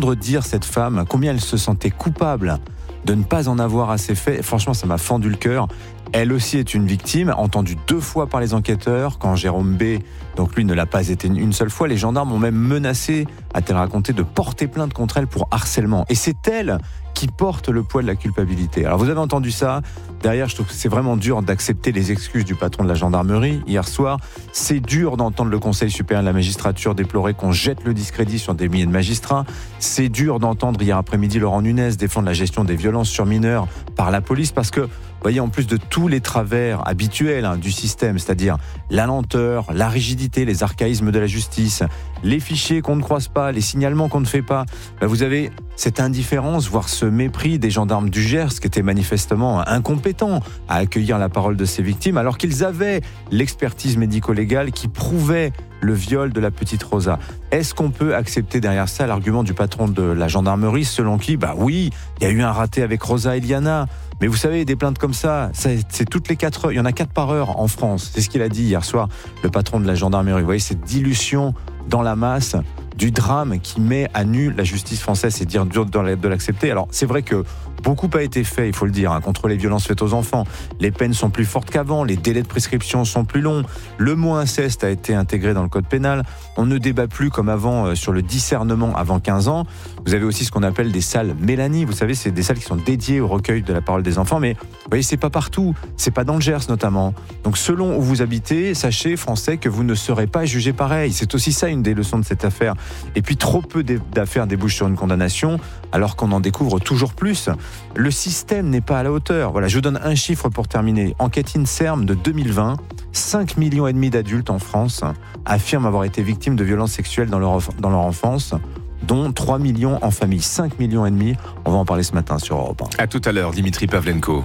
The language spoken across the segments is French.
l'entendre dire, cette femme, combien elle se sentait coupable de ne pas en avoir assez fait, franchement, ça m'a fendu le cœur. Elle aussi est une victime, entendue 2 fois par les enquêteurs, quand Jérôme B., donc lui, ne l'a pas été une seule fois. Les gendarmes ont même menacé, a-t-elle raconté, de porter plainte contre elle pour harcèlement. Et c'est elle qui porte le poids de la culpabilité. Alors vous avez entendu ça. Derrière, je trouve que c'est vraiment dur d'accepter les excuses du patron de la gendarmerie hier soir. C'est dur d'entendre le Conseil supérieur de la magistrature déplorer qu'on jette le discrédit sur des milliers de magistrats. C'est dur d'entendre hier après-midi Laurent Nunez défendre la gestion des violences sur mineurs par la police, parce que, vous voyez, en plus de tous les travers habituels du système, c'est-à-dire la lenteur, la rigidité, les archaïsmes de la justice, les fichiers qu'on ne croise pas, les signalements qu'on ne fait pas, vous avez cette indifférence, voire ce mépris des gendarmes du Gers, qui étaient manifestement incompétents à accueillir la parole de ces victimes, alors qu'ils avaient l'expertise médico-légale qui prouvait le viol de la petite Rosa. Est-ce qu'on peut accepter derrière ça l'argument du patron de la gendarmerie, selon qui, oui, il y a eu un raté avec Rosa et Liana, mais vous savez, des plaintes comme ça, c'est toutes les 4 heures, il y en a 4 par heure en France. C'est ce qu'il a dit hier soir, le patron de la gendarmerie. Vous voyez, cette dilution dans la masse du drame qui met à nu la justice française, c'est dur de l'accepter. Alors, c'est vrai que beaucoup a été fait, il faut le dire, contre les violences faites aux enfants. Les peines sont plus fortes qu'avant, les délais de prescription sont plus longs. Le mot inceste a été intégré dans le code pénal. On ne débat plus comme avant sur le discernement avant 15 ans. Vous avez aussi ce qu'on appelle des salles Mélanie. Vous savez, c'est des salles qui sont dédiées au recueil de la parole des enfants. Mais vous voyez, c'est pas partout. C'est pas dans le Gers notamment. Donc selon où vous habitez, sachez, Français, que vous ne serez pas jugés pareil. C'est aussi ça une des leçons de cette affaire. Et puis trop peu d'affaires débouchent sur une condamnation, alors qu'on en découvre toujours plus. Le système n'est pas à la hauteur. Voilà, je vous donne un chiffre pour terminer. Enquête INSERM de 2020, 5,5 millions d'adultes en France affirment avoir été victimes de violences sexuelles dans leur enfance, dont 3 millions en famille. 5,5 millions. On va en parler ce matin sur Europe 1. À tout à l'heure, Dimitri Pavlenko.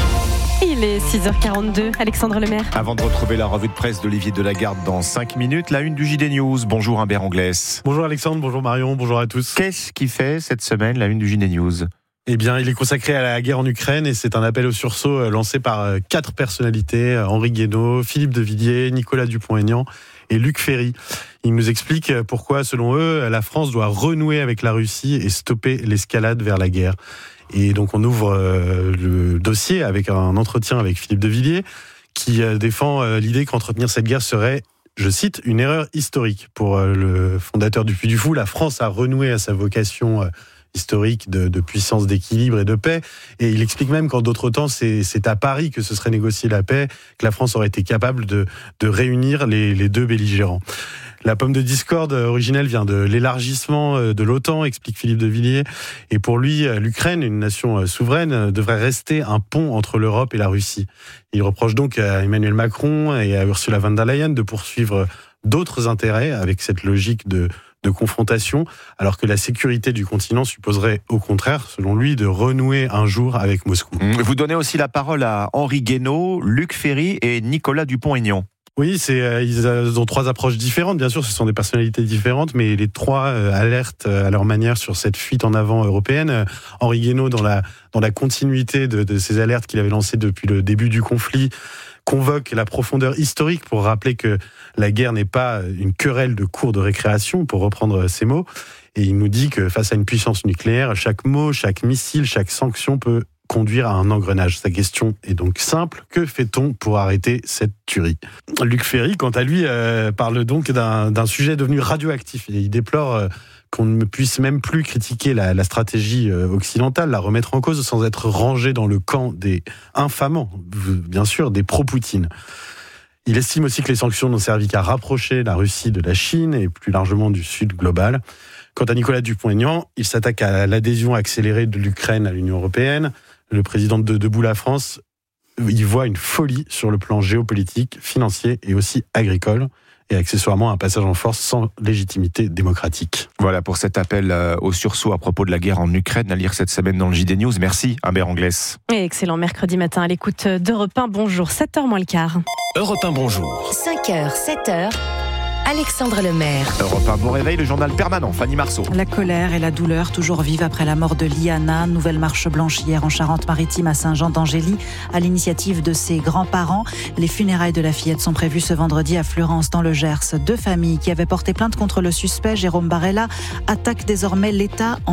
Il est 6h42, Alexandre Lemaire. Avant de retrouver la revue de presse d'Olivier Delagarde dans 5 minutes, la une du JD News. Bonjour Humbert Anglès. Bonjour Alexandre, bonjour Marion, bonjour à tous. Qu'est-ce qui fait cette semaine la une du JD News ? Eh bien, il est consacré à la guerre en Ukraine et c'est un appel au sursaut lancé par 4 personnalités, Henri Guénaud, Philippe de Villiers, Nicolas Dupont-Aignan et Luc Ferry. Ils nous expliquent pourquoi, selon eux, la France doit renouer avec la Russie et stopper l'escalade vers la guerre. Et donc on ouvre le dossier avec un entretien avec Philippe de Villiers qui défend l'idée qu'entretenir cette guerre serait, je cite, une erreur historique. Pour le fondateur du Puy du Fou, la France a renoué à sa vocation historique de puissance, d'équilibre et de paix. Et il explique même qu'en d'autres temps, c'est à Paris que se serait négociée la paix, que la France aurait été capable de réunir les deux belligérants. La pomme de discorde originelle vient de l'élargissement de l'OTAN, explique Philippe de Villiers. Et pour lui, l'Ukraine, une nation souveraine, devrait rester un pont entre l'Europe et la Russie. Il reproche donc à Emmanuel Macron et à Ursula von der Leyen de poursuivre d'autres intérêts avec cette logique de confrontation, alors que la sécurité du continent supposerait au contraire, selon lui, de renouer un jour avec Moscou. Vous donnez aussi la parole à Henri Guénaud, Luc Ferry et Nicolas Dupont-Aignan. Oui, ils ont 3 approches différentes. Bien sûr, ce sont des personnalités différentes, mais les 3 alertent à leur manière sur cette fuite en avant européenne. Henri Guénaud, dans la continuité de ces alertes qu'il avait lancées depuis le début du conflit, convoque la profondeur historique pour rappeler que la guerre n'est pas une querelle de cours de récréation, pour reprendre ses mots. Et il nous dit que face à une puissance nucléaire, chaque mot, chaque missile, chaque sanction peut conduire à un engrenage. Sa question est donc simple. Que fait-on pour arrêter cette tuerie ? Luc Ferry, quant à lui, parle donc d'un sujet devenu radioactif. Et il déplore qu'on ne puisse même plus critiquer la stratégie occidentale, la remettre en cause sans être rangé dans le camp des infamants, bien sûr, des pro-Poutine. Il estime aussi que les sanctions n'ont servi qu'à rapprocher la Russie de la Chine et plus largement du Sud global. Quant à Nicolas Dupont-Aignan, il s'attaque à l'adhésion accélérée de l'Ukraine à l'Union européenne. Le président de Debout la France, il voit une folie sur le plan géopolitique, financier et aussi agricole, et accessoirement un passage en force sans légitimité démocratique. Voilà pour cet appel au sursaut à propos de la guerre en Ukraine, à lire cette semaine dans le JD News. Merci Humbert Anglès. Et excellent mercredi matin à l'écoute d'Europe 1. Bonjour, 7h moins le quart. Europe 1, bonjour. 5h, 7h. Alexandre Lemaire. Europe 1, bon réveil, le journal permanent, Fanny Marceau. La colère et la douleur toujours vives après la mort de Liana. Nouvelle marche blanche hier en Charente-Maritime à Saint-Jean-d'Angély à l'initiative de ses grands-parents. Les funérailles de la fillette sont prévues ce vendredi à Fleurance dans le Gers. 2 familles qui avaient porté plainte contre le suspect, Jérôme Barella, attaquent désormais l'État en